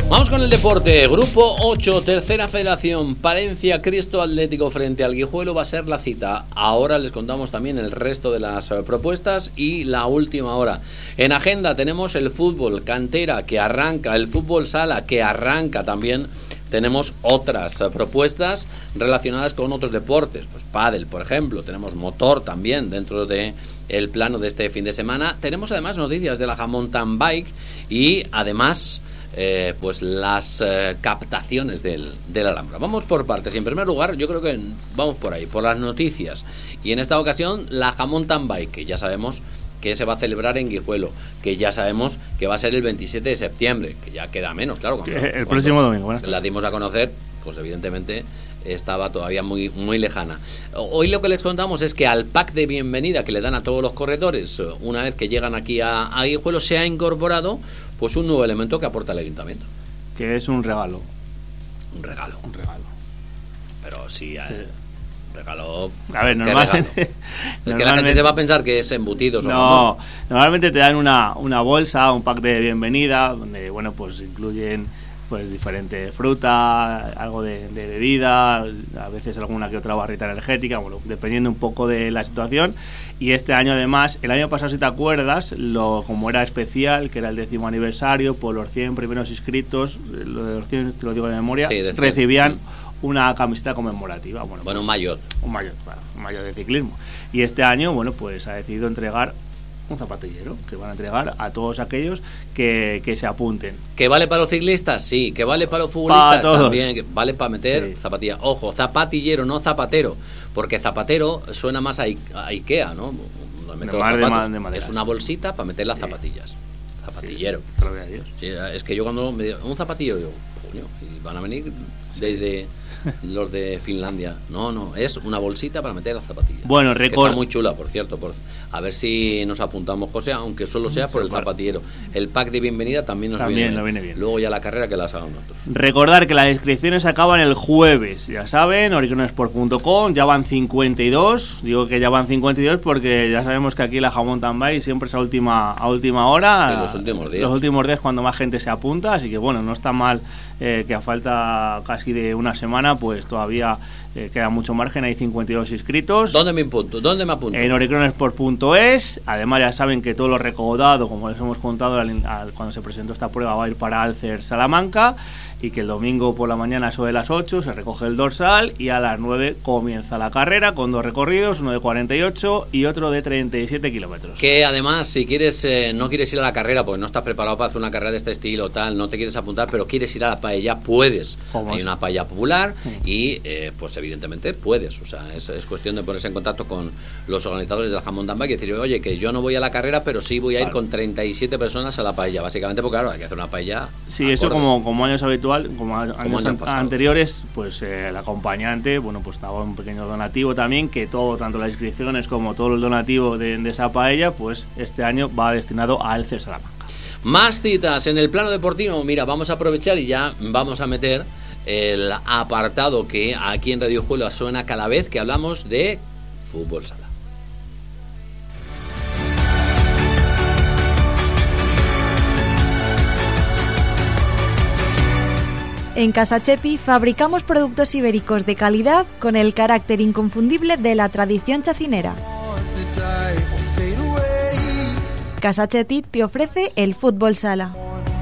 Vamos con el deporte. Grupo 8, tercera federación, Palencia Cristo Atlético frente al Guijuelo va a ser la cita. Ahora les contamos también el resto de las propuestas y la última hora. En agenda tenemos el fútbol cantera que arranca, el fútbol sala que arranca también. Tenemos otras propuestas relacionadas con otros deportes, pues pádel, por ejemplo. Tenemos motor también dentro de el plano de este fin de semana. Tenemos además noticias de la mountain bike y además pues las captaciones del Alhambra. Vamos por partes y en primer lugar yo creo que vamos por ahí, por las noticias, y en esta ocasión la mountain bike, que ya sabemos que se va a celebrar en Guijuelo, que ya sabemos que va a ser el 27 de septiembre, que ya queda menos, claro, el próximo domingo. La dimos a conocer, pues evidentemente estaba todavía muy lejana. Hoy lo que les contamos es que al pack de bienvenida que le dan a todos los corredores una vez que llegan aquí a Guijuelo se ha incorporado pues un nuevo elemento que aporta el ayuntamiento. Que es un regalo. Un regalo. Pero sí. Regalo. A ver, normalmente. Es que la gente se va a pensar que es embutidos. No, normalmente te dan una bolsa, un pack de bienvenida, donde, bueno, pues incluyen pues diferente fruta, algo de bebida, a veces alguna que otra barrita energética, bueno, dependiendo un poco de la situación. Y este año además, el año pasado, si te acuerdas, como era especial, que era el 10º aniversario, por los 100 primeros inscritos, lo de los 100, te lo digo de memoria, sí, recibían una camiseta conmemorativa. Bueno, un maillot. Un maillot de ciclismo. Y este año, bueno, pues ha decidido entregar un zapatillero que van a entregar a todos aquellos que se apunten. ¿Que vale para los ciclistas? Sí. ¿Que vale para los futbolistas? También. ¿Que vale para meter zapatilla? Ojo, zapatillero, no zapatero, porque zapatero suena más a Ikea, ¿no? Es una bolsita para meter las zapatillas. Zapatillero. Sí, es que yo cuando me digo un zapatillero, digo, coño, y van a venir desde los de Finlandia. No, es una bolsita para meter las zapatillas. Bueno, está muy chula, por cierto. A ver si nos apuntamos, José, aunque solo sea por el zapatillero. El pack de bienvenida también nos viene bien. Luego ya la carrera que las hagamos nosotros. Recordar que las inscripciones acaban el jueves, ya saben, oriconosport.com, ya van 52. Digo que ya van 52 porque ya sabemos que aquí la mountain bike siempre es a última hora. Sí, los últimos días cuando más gente se apunta, así que bueno, no está mal que a falta casi de una semana, pues todavía queda mucho margen, hay 52 inscritos. ¿Dónde me apunto? En oriconosport.es. Además ya saben que todo lo recaudado, como les hemos contado cuando se presentó esta prueba, va a ir para Alcer Salamanca, y que el domingo por la mañana, eso de las 8, se recoge el dorsal y a las 9 comienza la carrera con 2 recorridos, uno de 48 y otro de 37 kilómetros. Que además, si quieres no quieres ir a la carrera porque no estás preparado para hacer una carrera de este estilo, tal, no te quieres apuntar, pero quieres ir a la paella, puedes. Hay una paella popular y pues evidentemente puedes. O sea, es cuestión de ponerse en contacto con los organizadores de la mountain bike y decir, oye, que yo no voy a la carrera, pero sí voy a ir con 37 personas a la paella, básicamente porque claro, hay que hacer una paella. Sí, acorde. Eso como años habituales, como años anteriores, pues el acompañante, bueno, pues daba un pequeño donativo también, que tanto las inscripciones como todo el donativo de esa paella, pues este año va destinado a Alcer Salamanca. Más citas en el plano deportivo. Mira, vamos a aprovechar y ya vamos a meter el apartado que aquí en Radio Juelo suena cada vez que hablamos de fútbol sala. En Casa Chepi fabricamos productos ibéricos de calidad con el carácter inconfundible de la tradición chacinera. Casa Chepi te ofrece el fútbol sala.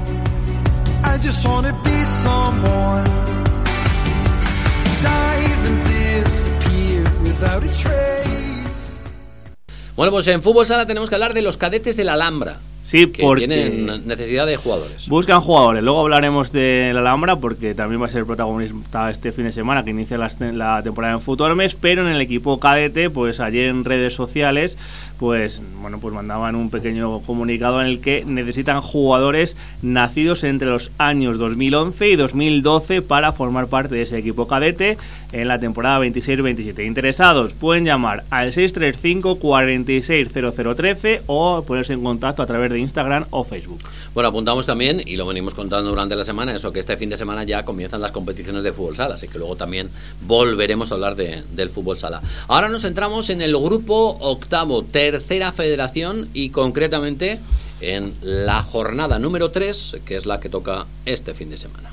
Bueno, pues en fútbol sala tenemos que hablar de los cadetes de la Alhambra. Sí, que porque tienen necesidad de jugadores. Buscan jugadores. Luego hablaremos de la Alhambra porque también va a ser protagonista este fin de semana que inicia la temporada en Futormes, pero en el equipo cadete, pues ayer en redes sociales, pues bueno, pues mandaban un pequeño comunicado en el que necesitan jugadores nacidos entre los años 2011 y 2012 para formar parte de ese equipo cadete en la temporada 26-27. Interesados pueden llamar al 635 46 0013 o ponerse en contacto a través de Instagram o Facebook. Bueno, apuntamos también, y lo venimos contando durante la semana, eso, que este fin de semana ya comienzan las competiciones de fútbol sala, así que luego también volveremos a hablar del fútbol sala. Ahora nos centramos en el grupo octavo, tercera federación, y concretamente en la jornada número 3, que es la que toca este fin de semana.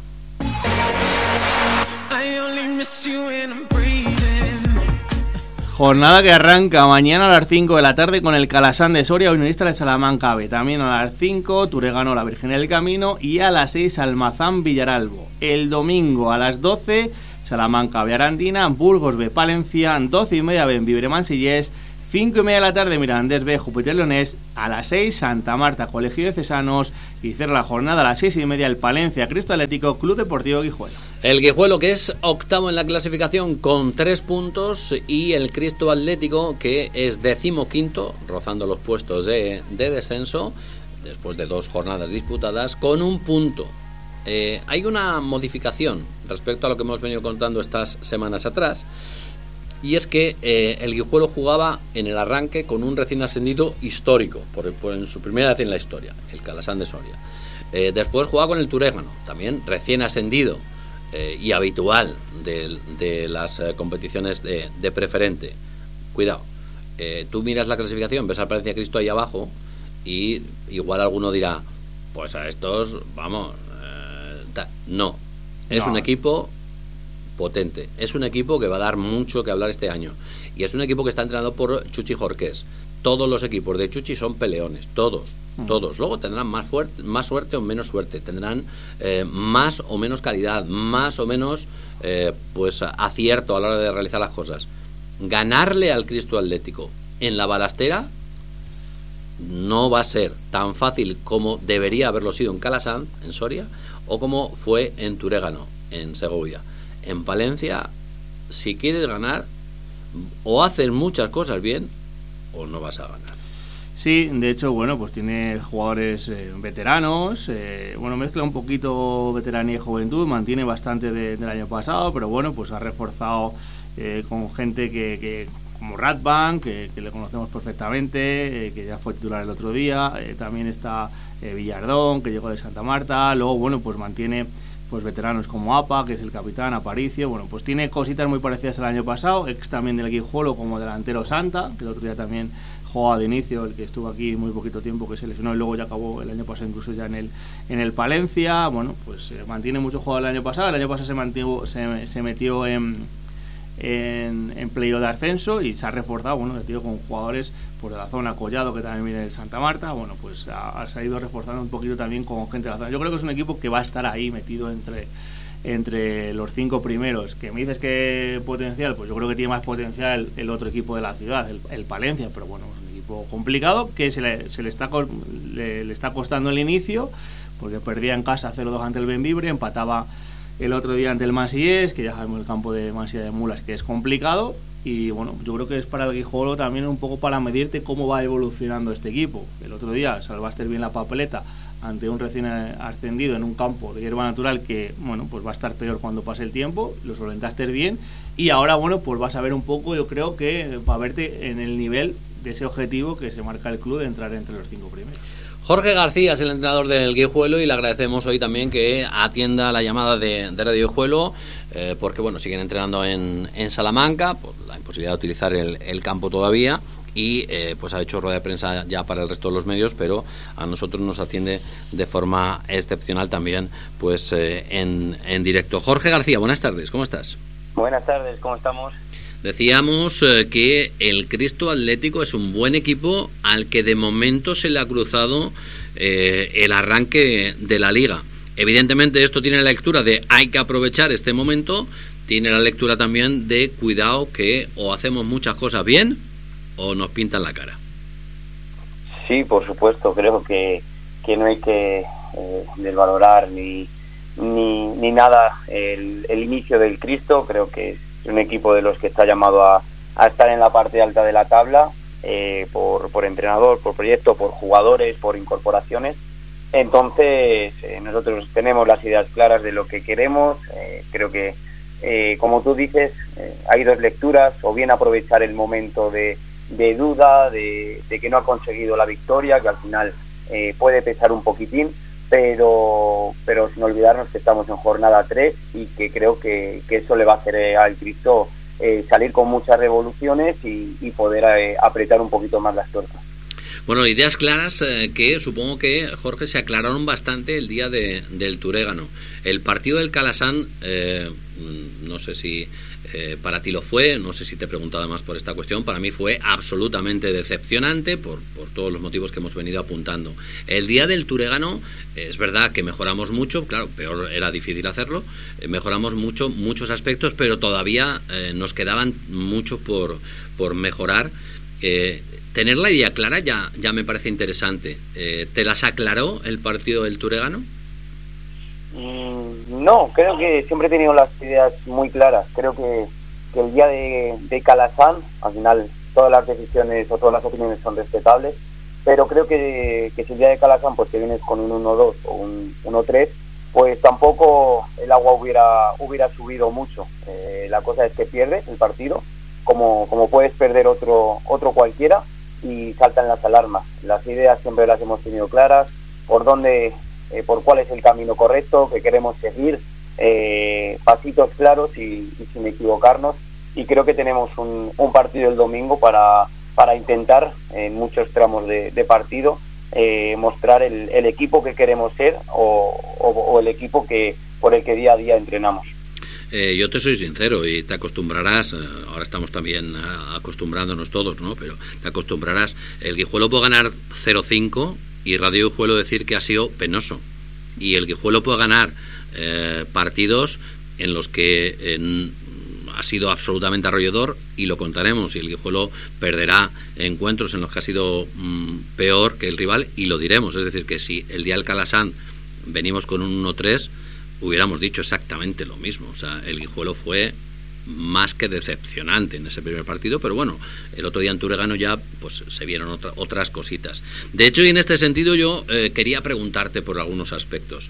Jornada que arranca mañana a las 5 de la tarde con el Calasán de Soria, Unionista de Salamanca B. También a las 5, Turegano, la Virgen del Camino, y a las 6, Almazán, Villaralbo. El domingo a las 12, Salamanca B, Arandina, Burgos B, Palencia, 12:30 B, Vibre Mansillés, 5:30 de la tarde, Mirandés B, Júpiter Leonés, a las 6, Santa Marta, Colegio de Cesanos, y cierra la jornada a las 6:30, el Palencia, Cristo Atlético, Club Deportivo Guijuelo. El Guijuelo, que es octavo en la clasificación con 3 puntos, y el Cristo Atlético, que es 15º, rozando los puestos de descenso, después de 2 jornadas disputadas, con 1 punto. Hay una modificación respecto a lo que hemos venido contando estas semanas atrás, y es que el Guijuelo jugaba en el arranque con un recién ascendido histórico, en su primera vez en la historia, el Calasán de Soria. Después jugaba con el Turegano, también recién ascendido, y habitual de las competiciones de preferente. Cuidado, tú miras la clasificación, ves al Palencia Cristo ahí abajo, y igual alguno dirá, pues a estos, vamos, no, es un equipo potente, es un equipo que va a dar mucho que hablar este año, y es un equipo que está entrenado por Chuchi Jorqués. Todos los equipos de Chuchi son peleones, todos. Luego tendrán más suerte o menos suerte, tendrán más o menos calidad, más o menos pues acierto a la hora de realizar las cosas. Ganarle al Cristo Atlético en la Balastera no va a ser tan fácil como debería haberlo sido en Calasán, en Soria, o como fue en Turegano, en Segovia. En Palencia, si quieres ganar, o haces muchas cosas bien o no vas a ganar. Sí, de hecho, bueno, pues tiene jugadores veteranos, mezcla un poquito veteranía y juventud, mantiene bastante del año pasado, pero bueno, pues ha reforzado con gente que como Radvan, que le conocemos perfectamente, que ya fue titular el otro día, también está Villardón, que llegó de Santa Marta, luego, bueno, pues mantiene pues veteranos como APA, que es el capitán, Aparicio, bueno, pues tiene cositas muy parecidas al año pasado, ex también del Guijuelo como delantero Santa, que el otro día también jugaba de inicio, el que estuvo aquí muy poquito tiempo, que se lesionó y luego ya acabó el año pasado incluso ya en el Palencia. Bueno, pues mantiene mucho juego el año pasado se metió en playoff de ascenso y se ha reforzado, bueno, con jugadores por de la zona, Collado, que también viene del Santa Marta, bueno, pues se ha ido reforzando un poquito también con gente de la zona. Yo creo que es un equipo que va a estar ahí metido entre los 5 primeros. Que me dices que potencial, pues yo creo que tiene más potencial el otro equipo de la ciudad, el Palencia, pero bueno, es un equipo complicado que le está costando el inicio, porque perdía en casa 0-2 ante el Bembibre, empataba el otro día ante el Mansillés, que ya sabemos el campo de Mansilla de Mulas, que es complicado. Y bueno, yo creo que es para el Guijuelo también un poco para medirte cómo va evolucionando este equipo. El otro día salvaste bien la papeleta ante un recién ascendido en un campo de hierba natural que, bueno, pues va a estar peor cuando pase el tiempo, lo solventaste bien, y ahora, bueno, pues vas a ver un poco, yo creo que va a verte en el nivel de ese objetivo que se marca el club de entrar entre los 5 primeros. Jorge García es el entrenador del Guijuelo y le agradecemos hoy también que atienda la llamada de Radio Guijuelo, porque bueno, siguen entrenando en Salamanca por la imposibilidad de utilizar el campo todavía, y pues ha hecho rueda de prensa ya para el resto de los medios, pero a nosotros nos atiende de forma excepcional también pues en directo. Jorge García, buenas tardes, ¿cómo estás? Buenas tardes, ¿cómo estamos? Decíamos que el Cristo Atlético es un buen equipo al que de momento se le ha cruzado el arranque de la liga. Evidentemente esto tiene la lectura de hay que aprovechar este momento, tiene la lectura también de cuidado que o hacemos muchas cosas bien o nos pintan la cara. Sí, por supuesto, creo que no hay que desvalorar ni nada el inicio del Cristo. Creo que es un equipo de los que está llamado a estar en la parte alta de la tabla, por entrenador, por proyecto, por jugadores, por incorporaciones. Entonces nosotros tenemos las ideas claras de lo que queremos. Creo que como tú dices, hay dos lecturas: o bien aprovechar el momento de duda, de que no ha conseguido la victoria, que al final puede pesar un poquitín, pero sin olvidarnos que estamos en jornada 3 y que creo que eso le va a hacer al Cristo salir con muchas revoluciones y poder apretar un poquito más las tuercas. Bueno, ideas claras que supongo que, Jorge, se aclararon bastante el día del Turégano. El partido del Calasan, no sé si para ti lo fue, no sé si te he preguntado además por esta cuestión, para mí fue absolutamente decepcionante por todos los motivos que hemos venido apuntando. El día del Turégano, es verdad que mejoramos mucho, claro, peor era difícil hacerlo, mejoramos muchos aspectos, pero todavía nos quedaban mucho por mejorar. Tener la idea clara ya me parece interesante. ¿Te las aclaró el partido del Turégano? No, creo que siempre he tenido las ideas muy claras. Creo que el día de Calasan, al final todas las decisiones o todas las opiniones son respetables, pero creo que si el día de Calasan pues te vienes con un 1-2 o un 1-3, pues tampoco el agua hubiera subido mucho. La cosa es que pierdes el partido, como puedes perder otro cualquiera, y saltan las alarmas. Las ideas siempre las hemos tenido claras, por cuál es el camino correcto que queremos seguir, pasitos claros y sin equivocarnos, y creo que tenemos un partido el domingo para intentar en muchos tramos de partido mostrar el equipo que queremos ser o el equipo por el que día a día entrenamos. Yo te soy sincero y te acostumbrarás, ahora estamos también acostumbrándonos todos, ¿no? Pero te acostumbrarás. El Guijuelo puede ganar 0-5 y Radio Guijuelo decir que ha sido penoso. Y el Guijuelo puede ganar partidos en los que ha sido absolutamente arrollador, y lo contaremos. Y el Guijuelo perderá encuentros en los que ha sido peor que el rival, y lo diremos. Es decir, que si el día del Calasan venimos con un 1-3, hubiéramos dicho exactamente lo mismo. O sea, el Guijuelo fue más que decepcionante en ese primer partido, pero bueno, el otro día en Turégano ya pues se vieron otras cositas. De hecho, y en este sentido yo quería preguntarte por algunos aspectos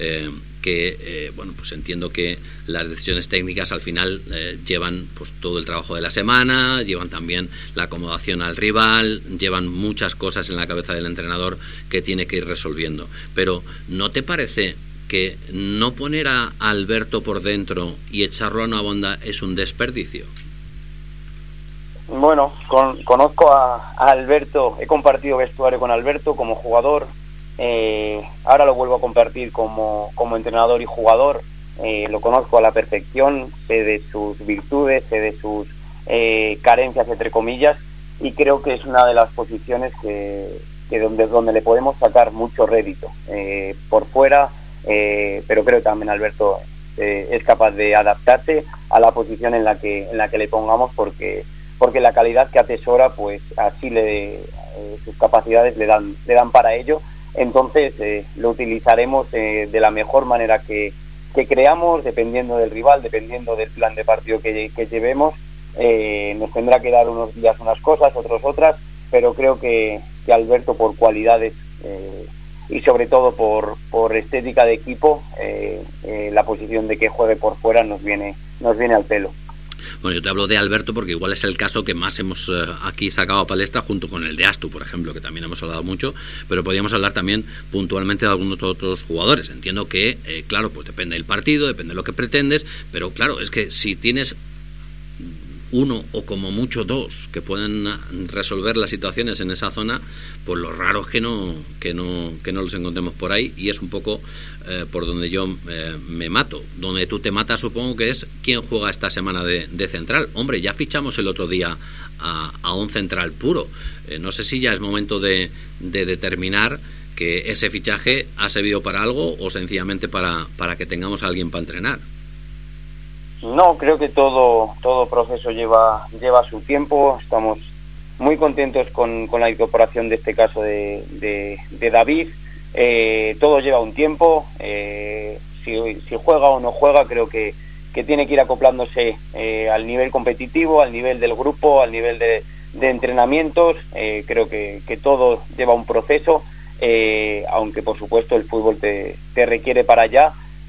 bueno, pues entiendo que las decisiones técnicas al final llevan pues todo el trabajo de la semana, llevan también la acomodación al rival, llevan muchas cosas en la cabeza del entrenador que tiene que ir resolviendo, pero ¿no te parece que no poner a Alberto por dentro y echarlo a una banda es un desperdicio? Bueno, conozco a Alberto, he compartido vestuario con Alberto como jugador, ahora lo vuelvo a compartir como entrenador y jugador, lo conozco a la perfección, sé de sus virtudes, sé de sus carencias, entre comillas, y creo que es una de las posiciones que donde le podemos sacar mucho rédito por fuera. Pero creo que también Alberto es capaz de adaptarse a la posición en la que le pongamos, porque la calidad que atesora pues así sus capacidades le dan para ello. Entonces lo utilizaremos de la mejor manera que creamos, dependiendo del rival, dependiendo del plan de partido que llevemos. Nos tendrá que dar unos días unas cosas, otros otras, pero creo que Alberto, por cualidades y sobre todo por estética de equipo, la posición de que juegue por fuera nos viene al pelo. Bueno, yo te hablo de Alberto porque igual es el caso que más hemos aquí sacado a palestra, junto con el de Astu, por ejemplo, que también hemos hablado mucho, pero podríamos hablar también puntualmente de algunos otros jugadores. Entiendo que, claro, pues depende del partido, depende de lo que pretendes, pero claro, es que si tienes uno o como mucho dos que pueden resolver las situaciones en esa zona, pues lo raro es que no los encontremos por ahí, y es un poco por donde yo me mato. Donde tú te matas, supongo que es quién juega esta semana de central. Hombre, ya fichamos el otro día a un central puro. No sé si ya es momento de determinar que ese fichaje ha servido para algo o sencillamente para que tengamos a alguien para entrenar. No, creo que todo proceso lleva su tiempo. Estamos muy contentos con la incorporación de este caso de David. Todo lleva un tiempo. Si juega o no juega, creo que tiene que ir acoplándose al nivel competitivo, al nivel del grupo, al nivel de entrenamientos. Creo que todo lleva un proceso, aunque por supuesto el fútbol te requiere para allá.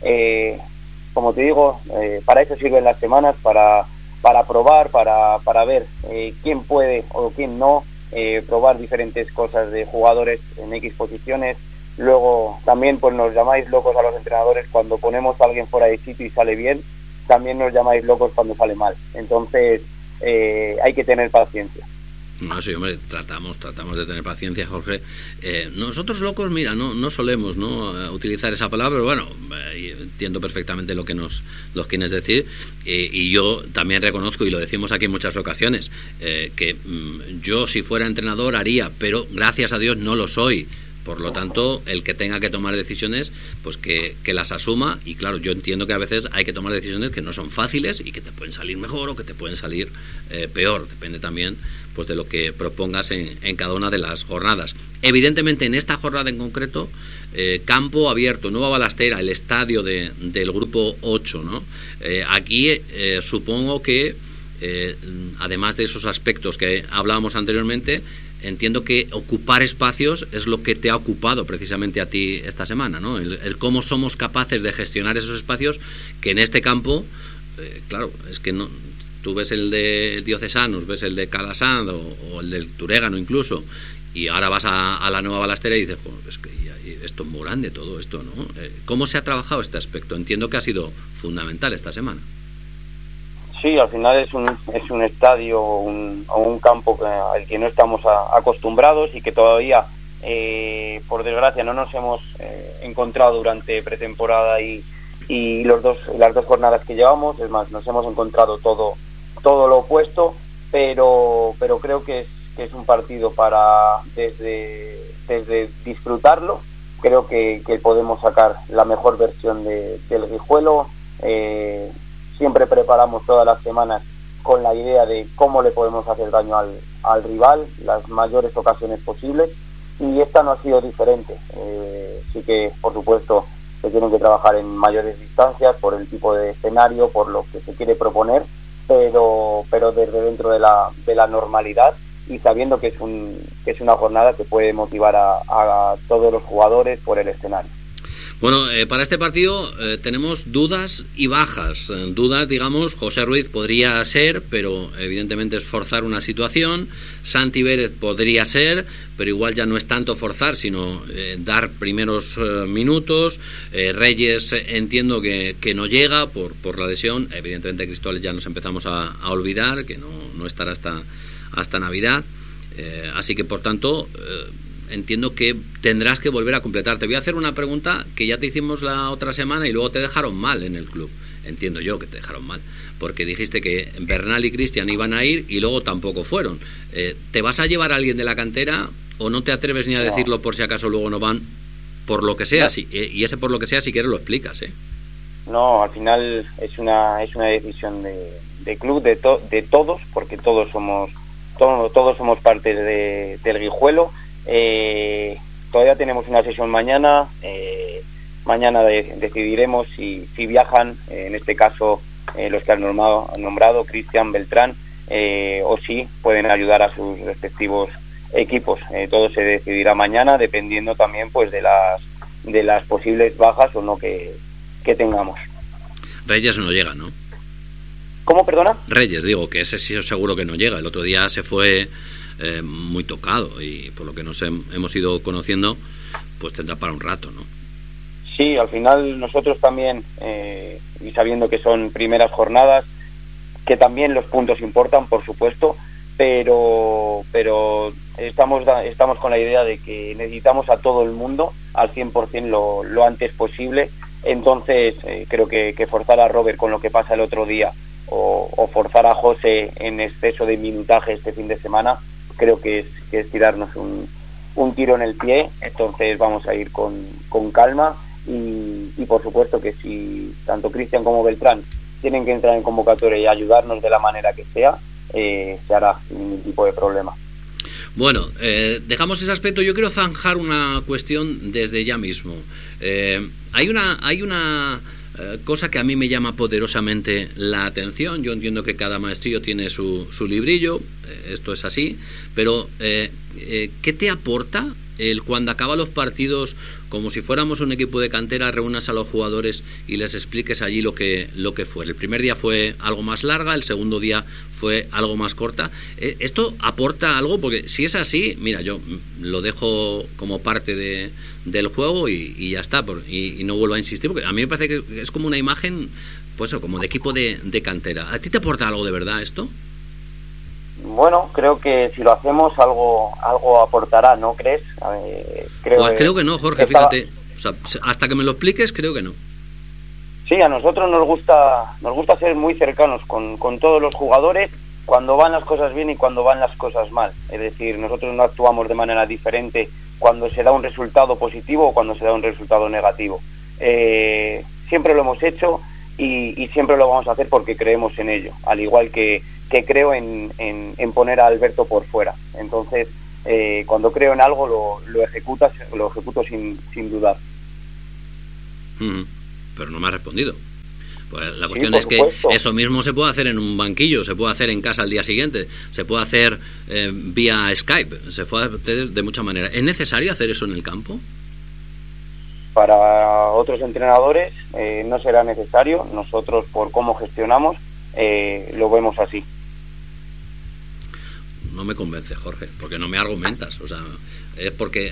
Como te digo, para eso sirven las semanas, para probar, para ver quién puede o quién no, probar diferentes cosas de jugadores en X posiciones. Luego también pues nos llamáis locos a los entrenadores cuando ponemos a alguien fuera de sitio y sale bien, también nos llamáis locos cuando sale mal. Entonces hay que tener paciencia. No, sí, hombre, tratamos de tener paciencia, Jorge. Nosotros locos, mira, no solemos utilizar esa palabra, pero bueno, entiendo perfectamente lo que nos quieres decir, y yo también reconozco, y lo decimos aquí en muchas ocasiones, que yo si fuera entrenador haría, pero gracias a Dios no lo soy. Por lo tanto, el que tenga que tomar decisiones, pues que las asuma. Y claro, yo entiendo que a veces hay que tomar decisiones que no son fáciles y que te pueden salir mejor o que te pueden salir peor. Depende también pues de lo que propongas en cada una de las jornadas. Evidentemente, en esta jornada en concreto, campo abierto, Nueva Balastera, el estadio del grupo 8, ¿no? Aquí supongo que, además de esos aspectos que hablábamos anteriormente, entiendo que ocupar espacios es lo que te ha ocupado precisamente a ti esta semana, ¿no? El cómo somos capaces de gestionar esos espacios, que en este campo, claro, es que no, tú ves el de Diocesanos, ves el de Calasanz o el del Turégano incluso, y ahora vas a la Nueva Balastera y dices, pues es que esto es muy grande todo esto, ¿no? ¿Cómo se ha trabajado este aspecto? Entiendo que ha sido fundamental esta semana. Sí, al final es un estadio o un campo al que no estamos acostumbrados y que todavía, por desgracia, no nos hemos encontrado durante pretemporada y las dos jornadas que llevamos. Es más, nos hemos encontrado todo lo opuesto, pero creo que es un partido para desde disfrutarlo. Creo que podemos sacar la mejor versión del Guijuelo. Siempre preparamos todas las semanas con la idea de cómo le podemos hacer daño al rival, las mayores ocasiones posibles, y esta no ha sido diferente. Sí que, por supuesto, se tienen que trabajar en mayores distancias por el tipo de escenario, por lo que se quiere proponer, pero desde dentro de la normalidad y sabiendo que es una jornada que puede motivar a todos los jugadores por el escenario. Bueno, para este partido tenemos dudas y bajas. Dudas, digamos, José Ruiz podría ser, pero evidentemente es forzar una situación. Santi Pérez podría ser, pero igual ya no es tanto forzar, sino dar primeros minutos. Reyes entiendo que no llega por la lesión. Evidentemente Cristóbal ya nos empezamos a olvidar, que no estará hasta Navidad. Así que, por tanto, entiendo que tendrás que volver a completar. Te voy a hacer una pregunta que ya te hicimos la otra semana y luego te dejaron mal en el club. Entiendo yo que te dejaron mal, porque dijiste que Bernal y Cristian iban a ir y luego tampoco fueron. ¿Te vas a llevar a alguien de la cantera o no te atreves ni a decirlo por si acaso luego no van? Por lo que sea, no. Y ese por lo que sea, si quieres lo explicas, ¿eh? No, al final es una decisión de club, de todos, porque todos somos parte del Guijuelo. Todavía tenemos una sesión mañana. Mañana decidiremos si viajan, en este caso los que han nombrado Cristian, Beltrán, o si pueden ayudar a sus respectivos equipos. Todo se decidirá mañana, dependiendo también pues de las posibles bajas o no que tengamos. Reyes no llega, ¿no? ¿Cómo, perdona? Reyes, digo, que ese sí seguro que no llega. El otro día se fue muy tocado y por lo que nos hemos ido conociendo, pues tendrá para un rato, ¿no? Sí, al final nosotros también, y sabiendo que son primeras jornadas, que también los puntos importan, por supuesto, pero estamos con la idea de que necesitamos a todo el mundo al 100% lo antes posible. Entonces creo que forzar a Robert con lo que pasa el otro día o forzar a José en exceso de minutaje este fin de semana, creo que es tirarnos un tiro en el pie. Entonces vamos a ir con calma y por supuesto que si tanto Cristian como Beltrán tienen que entrar en convocatoria y ayudarnos de la manera que sea, se hará sin ningún tipo de problema. Bueno, dejamos ese aspecto. Yo quiero zanjar una cuestión desde ya mismo. Hay una cosa que a mí me llama poderosamente la atención. Yo entiendo que cada maestrillo tiene su librillo, esto es así, pero ¿qué te aporta el cuando acaban los partidos, como si fuéramos un equipo de cantera, reúnas a los jugadores y les expliques allí lo que fue? El primer día fue algo más larga, el segundo día fue algo más corta. ¿Esto aporta algo? Porque si es así, mira, yo lo dejo como parte del juego y ya está, y no vuelvo a insistir, porque a mí me parece que es como una imagen, pues como de equipo de cantera. ¿A ti te aporta algo de verdad esto? Bueno, creo que si lo hacemos algo aportará, ¿no crees? Creo que no, Jorge, fíjate. O sea, hasta que me lo expliques, creo que no. Sí, a nosotros nos gusta ser muy cercanos con todos los jugadores cuando van las cosas bien y cuando van las cosas mal. Es decir, nosotros no actuamos de manera diferente cuando se da un resultado positivo o cuando se da un resultado negativo. Siempre lo hemos hecho y siempre lo vamos a hacer porque creemos en ello, al igual que creo en poner a Alberto por fuera. Entonces, cuando creo en algo lo ejecuto sin dudar. Pero no me has respondido. Pues la cuestión sí, es que supuesto. Eso mismo se puede hacer en un banquillo, se puede hacer en casa al día siguiente, se puede hacer vía Skype, se puede hacer de muchas maneras. ¿Es necesario hacer eso en el campo? Para otros entrenadores no será necesario. Nosotros, por cómo gestionamos, lo vemos así. No me convence, Jorge, porque no me argumentas. O sea, es porque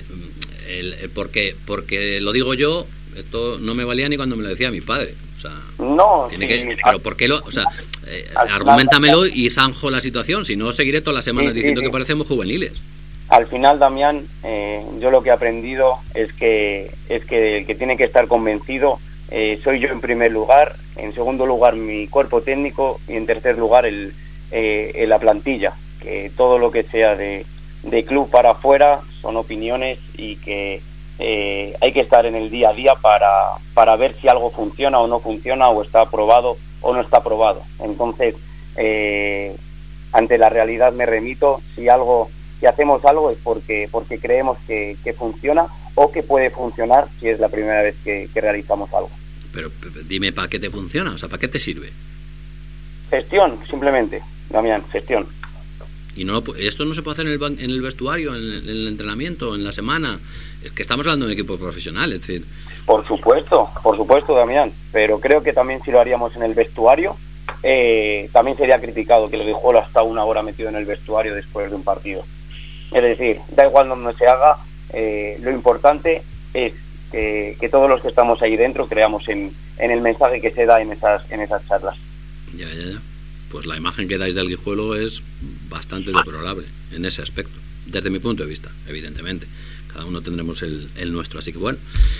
lo digo yo. Esto no me valía ni cuando me lo decía mi padre. O sea, no, tiene sí, que, pero ¿por qué o sea, argumentamelo y zanjo la situación, si no seguiré todas las semanas diciendo que parecemos juveniles. Al final, Damián, yo lo que he aprendido es que el que tiene que estar convencido soy yo en primer lugar, en segundo lugar mi cuerpo técnico y en tercer lugar la plantilla. Que todo lo que sea de club para afuera son opiniones y que hay que estar en el día a día para ver si algo funciona o no funciona, o está aprobado o no está aprobado. Entonces, ante la realidad me remito. Si hacemos algo es porque creemos que funciona o que puede funcionar si es la primera vez que realizamos algo. Pero dime, ¿para qué te funciona? O sea, ¿para qué te sirve? Gestión, simplemente, Damián, gestión. Y esto no se puede hacer en el vestuario, en el entrenamiento, en la semana. Es que estamos hablando de un equipo profesional, es decir... Por supuesto, Damián. Pero creo que también si lo haríamos en el vestuario, también sería criticado que el Guijuelo hasta 1 hora metido en el vestuario después de un partido. Es decir, da igual donde se haga, lo importante es que todos los que estamos ahí dentro creamos en el mensaje que se da en esas charlas. Ya. Pues la imagen que dais del Guijuelo es bastante deplorable en ese aspecto, desde mi punto de vista, evidentemente. Cada uno tendremos el nuestro, así que bueno,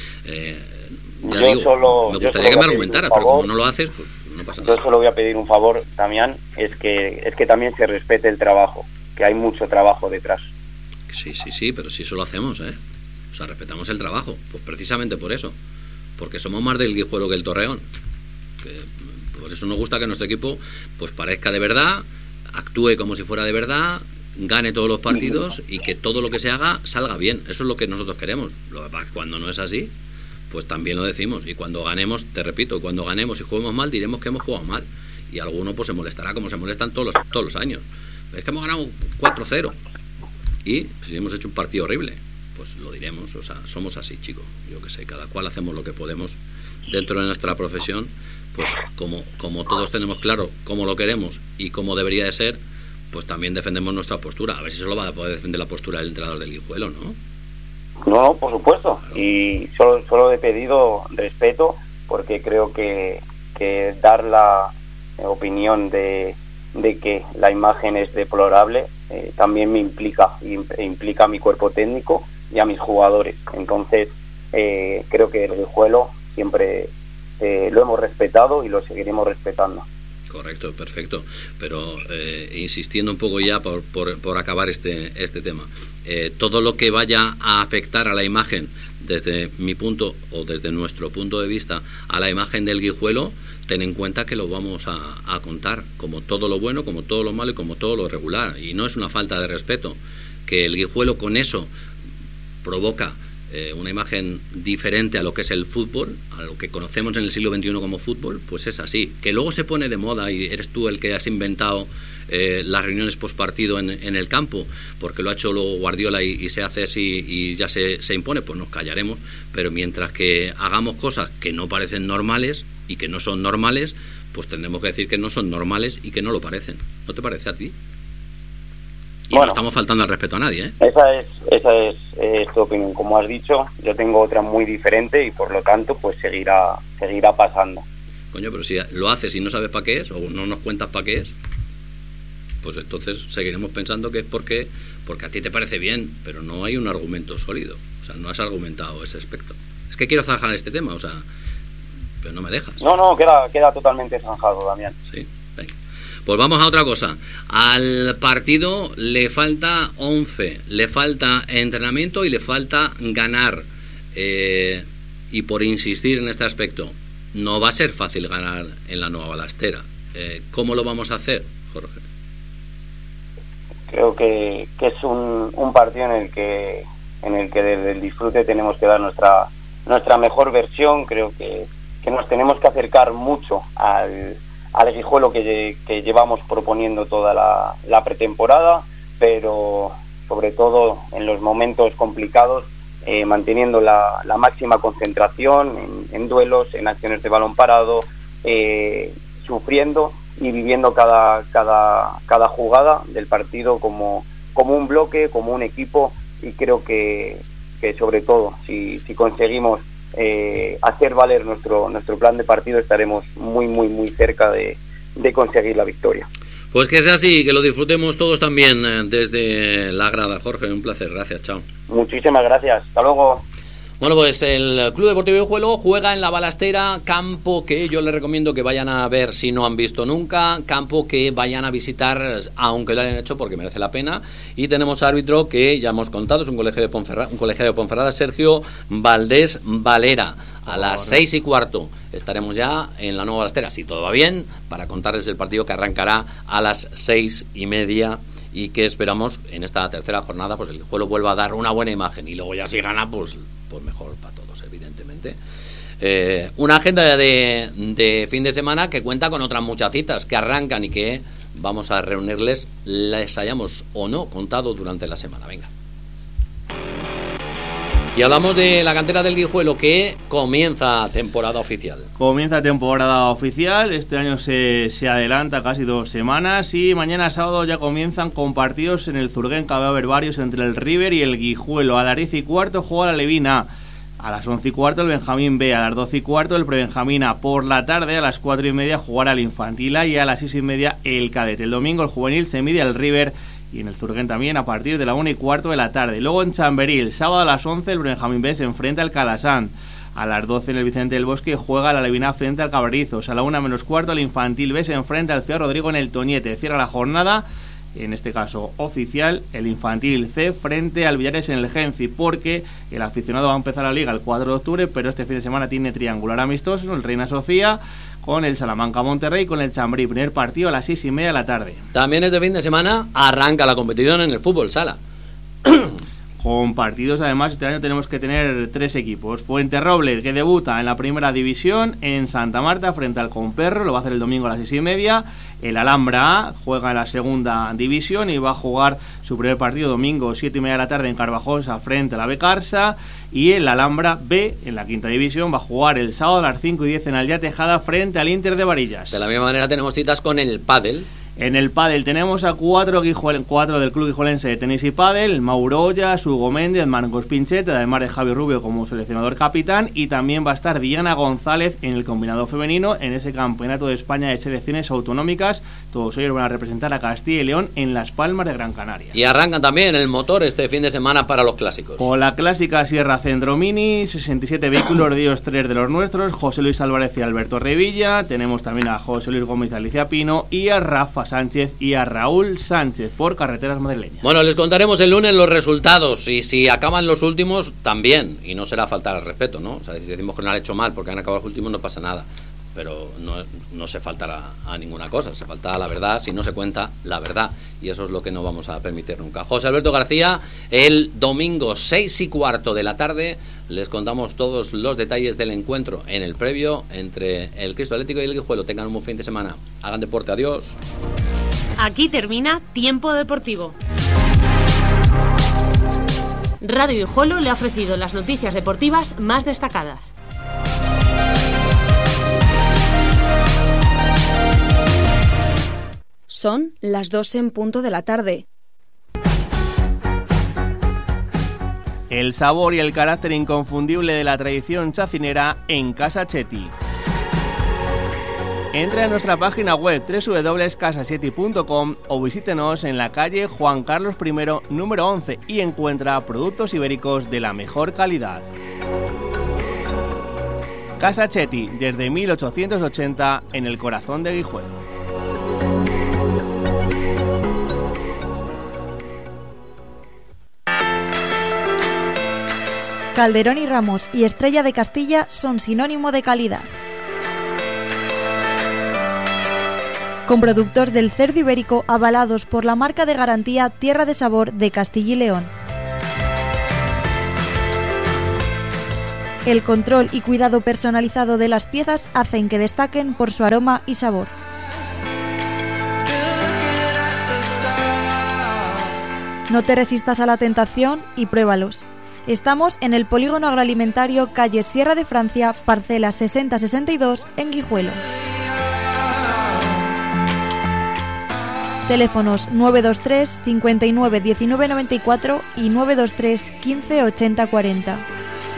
me gustaría que me argumentaras, pero como no lo haces, pues no pasa nada. Yo solo voy a pedir un favor, Damián, es que también se respete el trabajo, que hay mucho trabajo detrás. Sí, pero si eso lo hacemos, o sea, respetamos el trabajo, pues precisamente por eso, porque somos más del Guijuelo que el Torreón, por eso nos gusta que nuestro equipo pues parezca de verdad, actúe como si fuera de verdad, gane todos los partidos y que todo lo que se haga salga bien. Eso es lo que nosotros queremos. Lo que pasa es que cuando no es así, pues también lo decimos. Y cuando ganemos, te repito, cuando ganemos y juguemos mal, diremos que hemos jugado mal. Y alguno pues se molestará como se molestan todos los años. Es que hemos ganado 4-0 y si hemos hecho un partido horrible, pues lo diremos. O sea, somos así, chicos. Yo que sé, cada cual hacemos lo que podemos dentro de nuestra profesión. Pues como todos tenemos claro cómo lo queremos y cómo debería de ser, pues también defendemos nuestra postura. A ver si solo va a poder defender la postura del entrenador del Guijuelo, ¿no? No, por supuesto. Claro. Y solo he pedido respeto, porque creo que dar la opinión de que la imagen es deplorable también me implica a mi cuerpo técnico y a mis jugadores. Entonces, creo que el Guijuelo siempre lo hemos respetado y lo seguiremos respetando. Correcto, perfecto. Pero insistiendo un poco ya por acabar este tema, todo lo que vaya a afectar a la imagen desde mi punto o desde nuestro punto de vista a la imagen del Guijuelo, ten en cuenta que lo vamos a contar como todo lo bueno, como todo lo malo y como todo lo regular. Y no es una falta de respeto que el Guijuelo con eso provoca una imagen diferente a lo que es el fútbol, a lo que conocemos en el siglo XXI como fútbol, pues es así. Que luego se pone de moda y eres tú el que has inventado las reuniones postpartido en el campo, porque lo ha hecho luego Guardiola y se hace así y ya se impone, pues nos callaremos. Pero mientras que hagamos cosas que no parecen normales y que no son normales, pues tendremos que decir que no son normales y que no lo parecen. ¿No te parece a ti? Y bueno, no estamos faltando al respeto a nadie, ¿eh? Esa es tu opinión. Como has dicho, yo tengo otra muy diferente y por lo tanto pues seguirá pasando. Coño, pero si lo haces y no sabes para qué es o no nos cuentas para qué es, pues entonces seguiremos pensando que es porque a ti te parece bien, pero no hay un argumento sólido. O sea, no has argumentado ese aspecto. Es que quiero zanjar este tema, o sea, pero no me dejas. No, queda totalmente zanjado, Damián. Sí, venga. Pues vamos a otra cosa. Al partido le falta 11, le falta entrenamiento y le falta ganar. Y por insistir en este aspecto, no va a ser fácil ganar en la Nueva Balastera. ¿Cómo lo vamos a hacer, Jorge? Creo que es un partido en el que desde el disfrute tenemos que dar nuestra mejor versión. Creo que nos tenemos que acercar mucho al Guijuelo que llevamos proponiendo toda la pretemporada, pero sobre todo en los momentos complicados, manteniendo la máxima concentración en duelos, en acciones de balón parado, sufriendo y viviendo cada jugada del partido como un bloque, como un equipo. Y creo que sobre todo si conseguimos hacer valer nuestro plan de partido, estaremos muy muy muy cerca de conseguir la victoria. Pues que sea así, que lo disfrutemos todos también desde la grada. Jorge, un placer, gracias, chao. Muchísimas gracias, hasta luego. Bueno, pues el Club Deportivo Guijuelo juega en la Balastera, campo que yo les recomiendo que vayan a ver si no han visto nunca, campo que vayan a visitar aunque lo hayan hecho porque merece la pena. Y tenemos árbitro que ya hemos contado, es un colegio de Ponferrada, Sergio Valdés Valera. A las 6:15 estaremos ya en la Nueva Balastera, si todo va bien, para contarles el partido que arrancará a las 6:30 y que esperamos en esta tercera jornada pues el Guijuelo vuelva a dar una buena imagen, y luego ya si gana pues mejor para todos, evidentemente. Una agenda de fin de semana que cuenta con otras muchas citas que arrancan y que vamos a reunirles, les hayamos o no contado durante la semana. Venga. Y hablamos de la cantera del Guijuelo, que comienza temporada oficial. Comienza temporada oficial, este año se adelanta casi 2 semanas y mañana sábado ya comienzan con partidos en el Zurguenca. Va a haber varios entre el River y el Guijuelo. A las 10:15 juega la Levina. A las 11:15 el Benjamín B, a las 12:15 el Prebenjamín A. Por la tarde a las 4:30 jugará el Infantil A y a las 6:30 el Cadete. El domingo el Juvenil se mide al River y en el Zurguén también a partir de la 1:15 de la tarde. Luego en Chamberí, el sábado a las 11 el Benjamín B se enfrenta al Calasán. A las 12 en el Vicente del Bosque juega la Levina frente al Cabrizos. A la 1:15 el Infantil B se enfrenta al Ciudad Rodrigo en el Toñete. Cierra la jornada, en este caso oficial, el Infantil C frente al Villares en el Genci, porque el aficionado va a empezar la liga el 4 de octubre, pero este fin de semana tiene triangular amistoso, el Reina Sofía con el Salamanca Monterrey, con el Chamberí. Primer partido a las 6:30 de la tarde. También este fin de semana arranca la competición en el fútbol sala. Con partidos, además, este año tenemos que tener 3 equipos. Fuenterroble, que debuta en la primera división en Santa Marta frente al Comperro, lo va a hacer el domingo a las 6:30. El Alhambra A juega en la segunda división y va a jugar su primer partido domingo 7:30 de la tarde en Carvajosa frente a la Becarsa. Y el Alhambra B en la quinta división va a jugar el sábado a las 5:10 en Aldea Tejada frente al Inter de Varillas. De la misma manera tenemos citas con el pádel. En el pádel tenemos a 4 del club guijuelense de tenis y pádel: Mauro Ollas, Hugo Méndez, Marcos Pinchete, además de Javi Rubio como seleccionador capitán, y también va a estar Diana González en el combinado femenino en ese campeonato de España de selecciones autonómicas. Todos ellos van a representar a Castilla y León en Las Palmas de Gran Canaria. Y arrancan también el motor este fin de semana para los clásicos. Con la clásica Sierra Centro Mini, 67 vehículos, Dios 3 de los nuestros, José Luis Álvarez y Alberto Revilla. Tenemos también a José Luis Gómez y Alicia Pino, y a Rafa Sánchez y a Raúl Sánchez por carreteras madrileñas. Bueno, les contaremos el lunes los resultados, y si acaban los últimos también, y no será faltar al respeto, ¿no? O sea, si decimos que no han hecho mal porque han acabado los últimos, no pasa nada, pero no se falta a ninguna cosa, se falta a la verdad si no se cuenta la verdad, y eso es lo que no vamos a permitir nunca. José Alberto García, el domingo 6:15 de la tarde les contamos todos los detalles del encuentro en el previo entre el Cristo Atlético y el Guijuelo. Tengan un buen fin de semana, hagan deporte, adiós. Aquí termina Tiempo Deportivo. Radio Guijuelo le ha ofrecido las noticias deportivas más destacadas. Son las 2 en punto de la tarde. El sabor y el carácter inconfundible de la tradición chacinera en Casa Chetti. Entra en nuestra página web www.casacheti.com o visítenos en la calle Juan Carlos I, número 11 y encuentra productos ibéricos de la mejor calidad. Casa Cheti, desde 1880 en el corazón de Guijuelo. Calderón y Ramos y Estrella de Castilla son sinónimo de calidad. Con productos del cerdo ibérico avalados por la marca de garantía Tierra de Sabor de Castilla y León. El control y cuidado personalizado de las piezas hacen que destaquen por su aroma y sabor. No te resistas a la tentación y pruébalos. Estamos en el Polígono Agroalimentario, calle Sierra de Francia, parcela 6062, en Guijuelo. Teléfonos 923 59 19 94 y 923 15 80 40.